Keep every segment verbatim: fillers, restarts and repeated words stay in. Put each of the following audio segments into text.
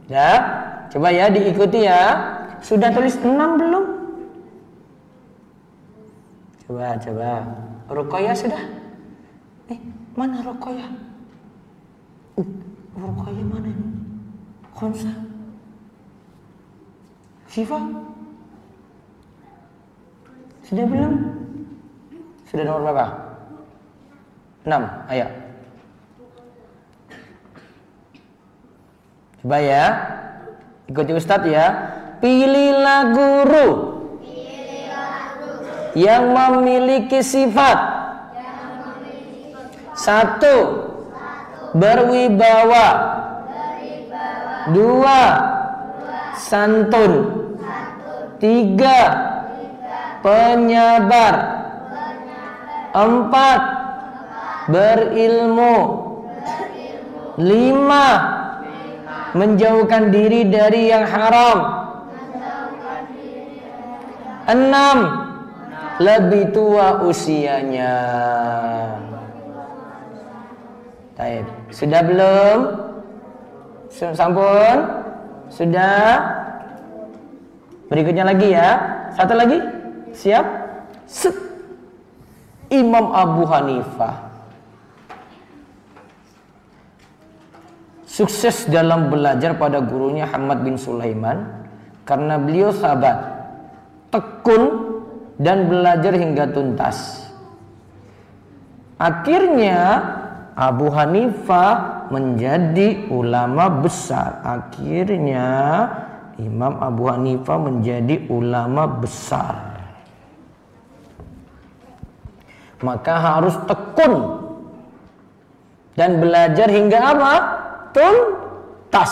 Ya, coba ya diikuti ya. Sudah tulis enam belum? Coba, coba. Ruqayyah sudah? Eh, mana Ruqayyah? Uh, Ruqayyah mana ini? Khamsah. Syifa? Sudah belum? Sudah nomor berapa? enam, ayo. Coba ya. Ikuti Ustadz ya. Pilihlah guru, Pilihlah guru. Yang memiliki sifat, yang memiliki sifat. Satu, Satu. Berwibawa, berwibawa. Dua, Dua. Santun, Santun. Tiga, Tiga. Penyabar, Penyabar. Empat, Empat. Berilmu, berilmu. Lima, menjauhkan diri dari yang haram. Enam, lebih tua usianya. Baik, sudah belum? Sampun? Sudah? Berikutnya lagi ya. Satu lagi. Siap? Set. Imam Abu Hanifah sukses dalam belajar pada gurunya Hammad bin Sulaiman karena beliau sabar, tekun dan belajar hingga tuntas. Akhirnya Abu Hanifah menjadi ulama besar. Akhirnya Imam Abu Hanifah menjadi ulama besar. Maka harus tekun dan belajar hingga apa? Tuntas.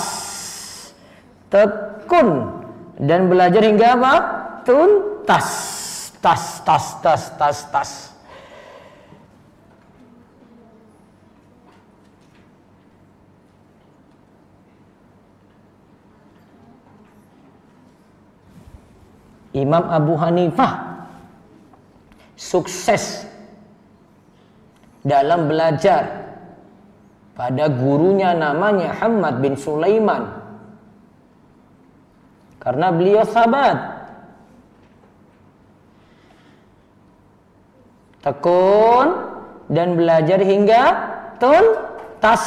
Tekun dan belajar hingga apa? Tuntas. Tas, tas, tas, tas, tas. Imam Abu Hanifah sukses dalam belajar pada gurunya namanya Hammad bin Sulaiman karena beliau sabar, tekun dan belajar hingga tuntas.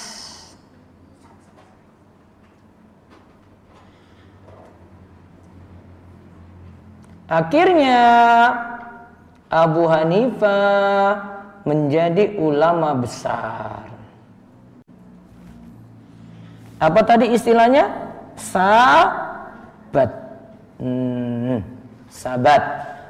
Akhirnya Abu Hanifah menjadi ulama besar. Apa tadi istilahnya? Sabat. Hmm, sabat.